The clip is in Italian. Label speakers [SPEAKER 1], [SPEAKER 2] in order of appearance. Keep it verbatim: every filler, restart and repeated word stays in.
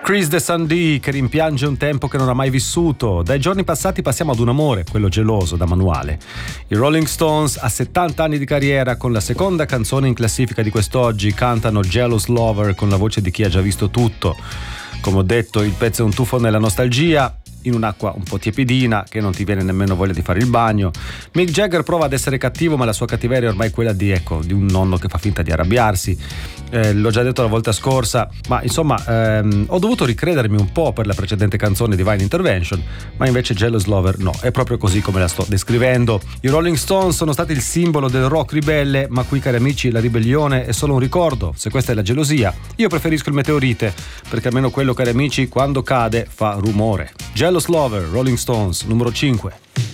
[SPEAKER 1] Chris Descendis, che rimpiange un tempo che non ha mai vissuto. Dai giorni passati passiamo ad un amore, quello geloso, da manuale. I Rolling Stones, a settanta anni di carriera, con la seconda canzone in classifica di quest'oggi, cantano Jealous Lover con la voce di chi ha già visto tutto. Come ho detto, il pezzo è un tuffo nella nostalgia, in un'acqua un po' tiepidina che non ti viene nemmeno voglia di fare il bagno. Mick Jagger prova ad essere cattivo, ma la sua cattiveria è ormai quella di, ecco, di un nonno che fa finta di arrabbiarsi. Eh, l'ho già detto la volta scorsa, ma insomma ehm, ho dovuto ricredermi un po' per la precedente canzone Divine Intervention, ma invece Jealous Lover no, è proprio così come la sto descrivendo. I Rolling Stones sono stati il simbolo del rock ribelle, ma qui, cari amici, la ribellione è solo un ricordo. Se questa è la gelosia, io preferisco il meteorite, perché almeno quello, cari amici, quando cade fa rumore. Jealous Lover, Rolling Stones, numero cinque.